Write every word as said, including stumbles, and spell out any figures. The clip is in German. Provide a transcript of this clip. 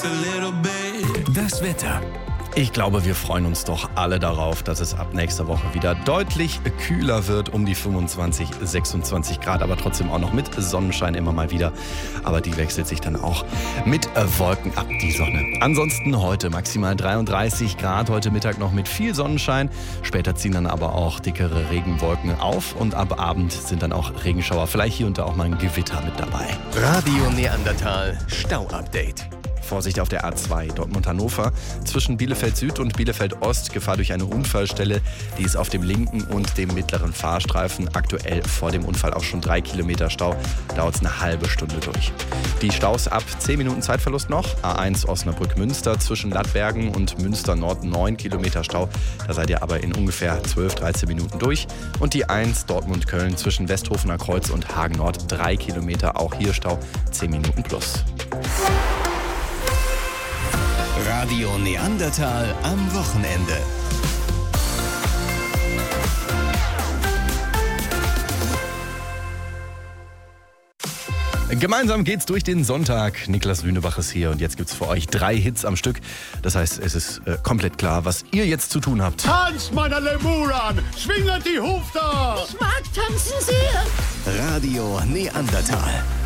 Das Wetter. Ich glaube, wir freuen uns doch alle darauf, dass es ab nächster Woche wieder deutlich kühler wird, um die fünfundzwanzig, sechsundzwanzig Grad, aber trotzdem auch noch mit Sonnenschein immer mal wieder. Aber die wechselt sich dann auch mit Wolken ab, die Sonne. Ansonsten heute maximal dreiunddreißig Grad, heute Mittag noch mit viel Sonnenschein. Später ziehen dann aber auch dickere Regenwolken auf und ab Abend sind dann auch Regenschauer, vielleicht hier und da auch mal ein Gewitter mit dabei. Radio Neandertal Stau-Update. Vorsicht auf der A zwei Dortmund-Hannover. Zwischen Bielefeld Süd und Bielefeld Ost Gefahr durch eine Unfallstelle. Die ist auf dem linken und dem mittleren Fahrstreifen. Aktuell vor dem Unfall auch schon drei Kilometer Stau. Dauert es eine halbe Stunde durch. Die Staus ab zehn Minuten Zeitverlust noch. A eins Osnabrück-Münster zwischen Lattbergen und Münster-Nord neun Kilometer Stau. Da seid ihr aber in ungefähr zwölf, dreizehn Minuten durch. Und die eins Dortmund-Köln zwischen Westhofener Kreuz und Hagen-Nord drei Kilometer. Auch hier Stau zehn Minuten plus. Radio Neandertal am Wochenende. Gemeinsam geht's durch den Sonntag. Niklas Lünebach ist hier und jetzt gibt's für euch drei Hits am Stück. Das heißt, es ist äh, komplett klar, was ihr jetzt zu tun habt. Tanzt, meine Lemuran! Schwinget die Hufter! Ich mag tanzen sehr! Radio Neandertal.